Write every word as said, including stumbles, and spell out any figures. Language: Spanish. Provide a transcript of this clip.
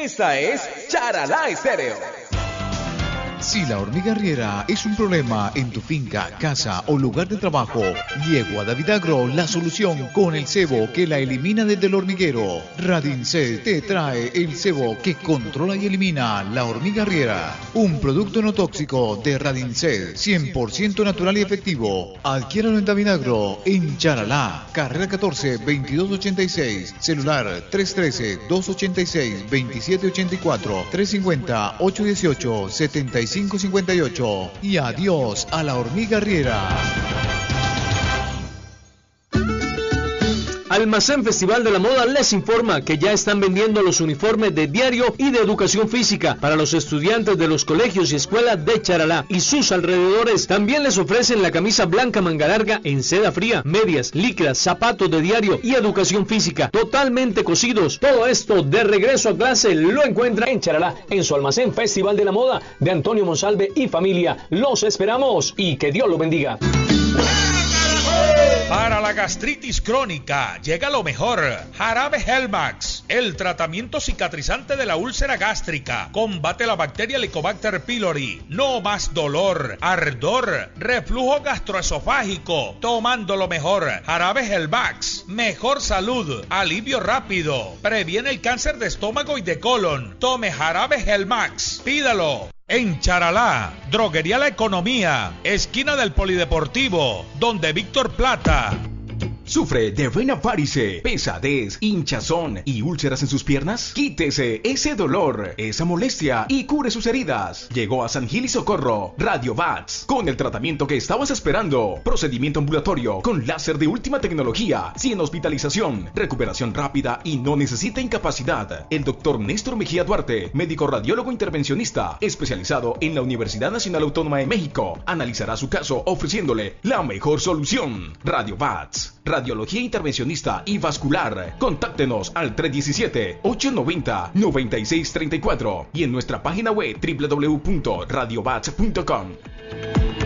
Esta es Charalá Estéreo. Si la hormiga arriera es un problema en tu finca, casa o lugar de trabajo, llegó a David Agro la solución con el cebo que la elimina desde el hormiguero. Radincel te trae el cebo que controla y elimina la hormiga arriera. Un producto no tóxico de Radincel, cien por ciento natural y efectivo. Adquiéralo en David Agro, en Charalá, carrera catorce, veintidós ochenta y seis, celular tres uno tres, dos ocho seis, dos siete ocho cuatro, tres cinco cero, ocho uno ocho, siete cinco cinco ocho y adiós a la hormiga arriera. Almacén Festival de la Moda les informa que ya están vendiendo los uniformes de diario y de educación física para los estudiantes de los colegios y escuelas de Charalá y sus alrededores. También les ofrecen la camisa blanca manga larga en seda fría, medias, líquidas, zapatos de diario y educación física totalmente cosidos. Todo esto de regreso a clase lo encuentra en Charalá, en su almacén Festival de la Moda de Antonio Monsalve y familia. Los esperamos y que Dios los bendiga. Para la gastritis crónica llega lo mejor. Jarabe Helmax, el tratamiento cicatrizante de la úlcera gástrica. Combate la bacteria Helicobacter pylori. No más dolor, ardor, reflujo gastroesofágico. Tomando lo mejor. Jarabe Helmax. Mejor salud, alivio rápido. Previene el cáncer de estómago y de colon. Tome Jarabe Helmax. Pídalo. En Charalá, Droguería La Economía, esquina del Polideportivo, donde Víctor Plata. ¿Sufre de vena varice, pesadez, hinchazón y úlceras en sus piernas? Quítese ese dolor, esa molestia y cure sus heridas. Llegó a San Gil y Socorro, Radio Bats, con el tratamiento que estabas esperando. Procedimiento ambulatorio con láser de última tecnología, sin hospitalización, recuperación rápida y no necesita incapacidad. El doctor Néstor Mejía Duarte, médico radiólogo intervencionista, especializado en la Universidad Nacional Autónoma de México, analizará su caso ofreciéndole la mejor solución. Radio Bats, radiología intervencionista y vascular. Contáctenos al tres uno siete, ocho nueve cero, nueve seis tres cuatro y en nuestra página web doble u doble u doble u punto radio bats punto com.